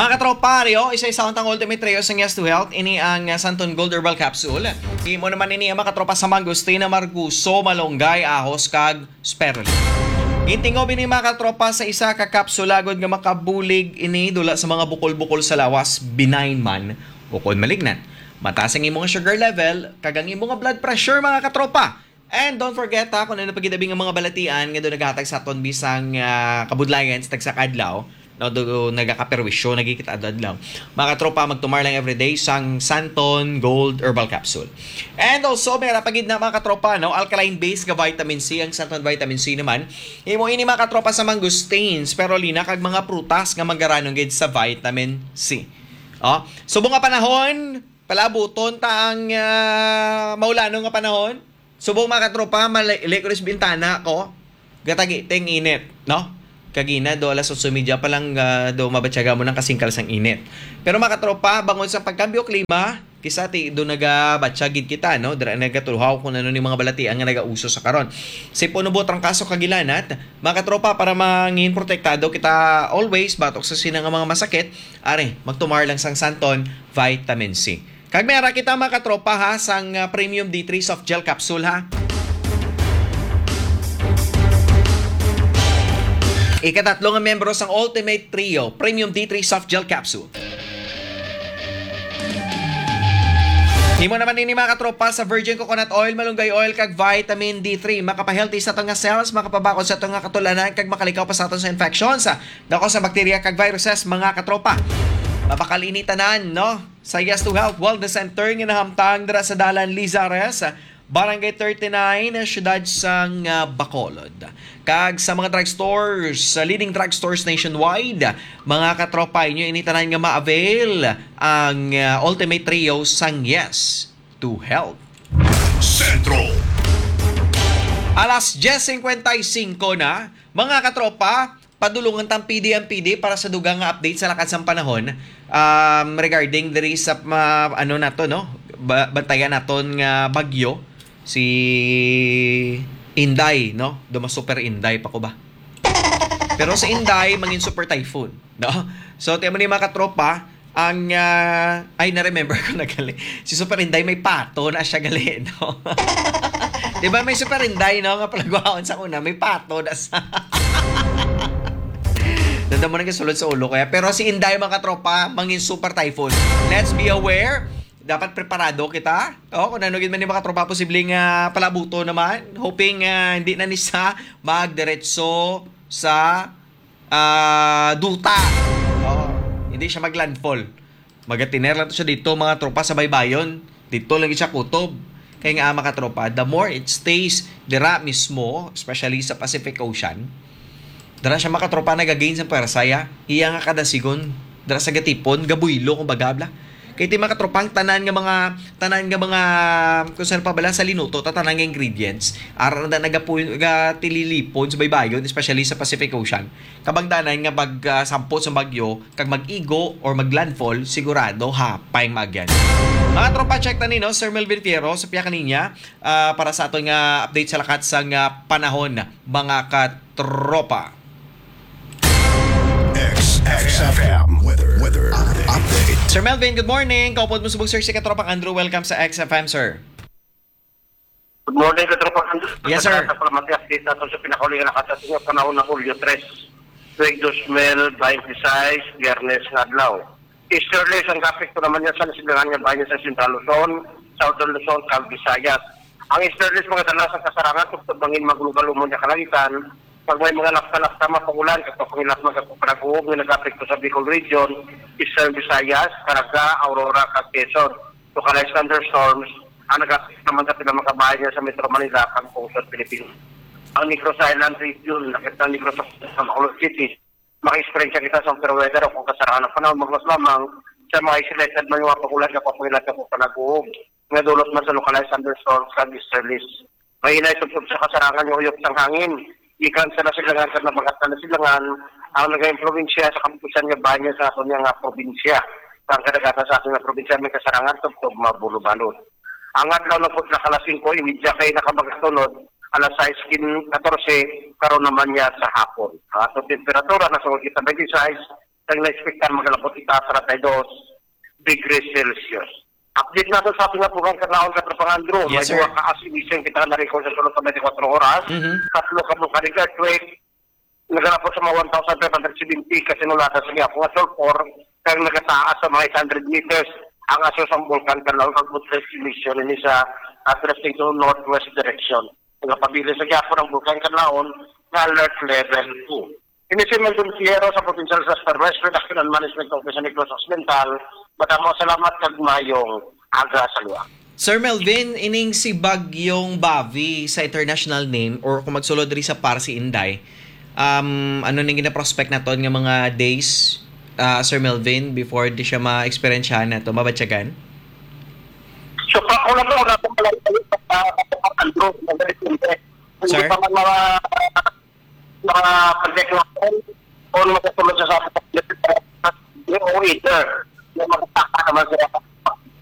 Mga katropa, isa-isa untang ultimate trio sa Yes to Health. Ini ang Santon Gold Herbal Capsule. Imo naman ini ang mga katropa sa mangustina, marguso, malunggay, ahos, kag spirulina. Intingo bini mga katropa sa isa ka kapsula gud nga makabulig ini dula sa mga bukol-bukol sa lawas, benign man o kon malignant. Mataas ang imong sugar level, kag ang imong blood pressure mga katropa. And don't forget kung ano pagidabing ang mga balatian nga do naghatag sa aton bisang kabudlayan sa tagsa kadlaw. No, do nagakaperwisyo, nagkikita adlaw. Mga katropa, magtumar lang everyday sang Santon Gold Herbal Capsule. And also, meron pagid na mga katropa, no, alkaline-based nga vitamin C, ang Santon Vitamin C naman. Imo ini mga katropa sa mangustines, spirulina, kag mga prutas nga magaranong gid sa vitamin C. Oh, subong nga panahon, palabuton ta ang maulano nga panahon. Subong mga katropa, malikulis bintana ko, gatagi ting init, no? Kagina do alas 8 media pa lang do mabatyaga mo ng kasingkal sang init. Pero mga katropa, bangon sa pagkambyo klima, kisa ti do nagabatsyagid kita, no? Dira nagatulhaw kung ano ni mga balatian nga nagauso sa karon. Si punubot ang kaso kagilanat, mga katropa, para mangin protektado kita always batok sa sinang mga masakit, are magtumar lang sang Santon Vitamin C. Kag mera kita mga katropa ha sang Premium D3 Soft Gel Capsule ha. Ikatatlo nga membro sang Ultimate Trio, Premium D3 Soft Gel Capsule. Himo naman ini mga katropa sa virgin coconut oil, malunggay oil, kag vitamin D3. Makapahealthy sa itong nga cells, makapabakod sa itong nga katulanan, kag makalikaw pa sa itong sa infections, dako sa bacteria kag viruses, mga katropa. Mapakalinitan no? Sa Yes to Health Wellness Center nga nahamtang dira sa Dalan Lizares, Barangay 39, siyudad sang Bacolod. Kag sa mga drugstores, sa leading drugstores nationwide, mga katropa inyo initanan nga ma-avail ang Ultimate Trio sang Yes to Health. Sentro. Alas 10:55 na, mga katropa, padulungan tang PD para sa dugang nga update sa lakad sang panahon regarding there is ano nato no, bantayan naton nga bagyo si Inday, no? Duma super Inday pa ko ba? Pero sa Inday, mangin super typhoon, no? So, tiyan mo ni mga katropa, ang, ay, na-remember ko na gali. Si Super Inday may pato na siya gali, no? Diba may Super Inday, no? Nga palagwaon sa una, may pato na sa... Nanda mo nang sulod sa ulo kaya. Pero si Inday mga katropa, mangin super typhoon. Let's be aware. Dapat preparado kita. Kung nanugin man ni mga tropa, posibleng palabuto naman. Hoping hindi na nisa magdiretso sa duta. Hindi siya maglandfall. Magatiner lang to siya dito mga tropa sa baybayon. Dito lang siya kutob. Kaya nga mga tropa, the more it stays dira mismo, especially sa Pacific Ocean, dira siya mga tropa nagagain sa Persaya. Iya nga kada sigon. Dira sa gatipon, gabuylo kung bagabla. Kaya ti mga katropang tanan nga mga kung saan pa bala sa linuto tanan nga ingredients aron na tililipon sa baybayon, especially sa Pacific Ocean. Kabag danan nga pag sampot sa bagyo kag mag-igo or maglandfall, sigurado hapay magyan. Mga tropa, check na no, Sir Melvin Fierro sa piya kaninya para sa aton nga update sa lakat sa panahon, mga katropa. XFM weather update. Sir Melvin, good morning. Kaupod mo subog sir si Katropang Andrew. Welcome sa XFM, sir. Good morning, Katropang Andrew. Yes, sir. Sa update natin sa pinakauli na nakasating ng panahon ng Hulyo 3, Tuig 2026, Biyernes nga adlaw. Easterly, ang traffic ko naman yan sa nasilangan nga bayan sa Central Luzon, Southern Luzon, kag Visayas. Ang easterly, mga dalasang kasarangan, tugtubangin maglugal mo niya kalangitan. Pag may mga laksa-laksa mapangulan, kapag magpapanaguhog na nag-apekto sa Bicol Region, Eastern Visayas, Caraga, Aurora, Quezon, localized thunderstorms, ang nag-apekto naman sa pinamakabayan niya sa Metro Manila, Pangpungsod, Pilipinas. Ang Negros Island Region, nakita ang Negros sa Bacolod City, maka-experience kita sa fair weather o kung kasarahan ng panahon, maglas lamang sa mga isolated man yung mapangulan kapag panaguhog, nga dulot man sa localized thunderstorms, kag-easterlies. May inaitubsob sa kasarangan yung uyok ng hangin, ikan sa nasilangan sa nabagat na nasilangan ang nagayang probinsya sa kampusan nga banyo sa ato nga probinsya. Ang kadagatan sa ato nga probinsya may kasarangan tugtog mabulo-balot. Ang adlaw na po nakalasing ko, imidya kay nakabagatunod, alas 6:14, karon naman niya sa hapon. Ato temperatura, nasa kita 26, Ang na-expectan magalapot itaas sa 32 degrees Celsius. Update natin sa ating napugang kanaon sa Trapangandro. Yes, May sir. duwa ka-asimisyon kita na-record sa sunod sa 24 oras. Tatlo ka mong kaniga earthquake. Nagalapot sa mga 1,570 kasi nulata sa niya. Kung sulfur, kaya nagataas sa mga 800 meters ang aso sa vulkan kanaon kag-butres emission ini sa drifting to northwest direction. Nagpabili sa Quiapo ng vulkan kanaon na alert level 2. Inisimel dun Piero sa Provincial Disaster Risk Reduction and Management Office ni Cruz Occidental. Madamo salamat kag mayong aga sa luwa. Sir Melvin, ining si Bagyong Bavi sa international name or kung magsulod rin sa Parsi Inday, ano nang gina-prospect na to nga mga days, Sir Melvin, before di siya ma-experiencehan na to, mabatsagan? So, kung na po pala Sir? Hindi pa man mga project natin o magkatulog sa o either yung magkataka naman sila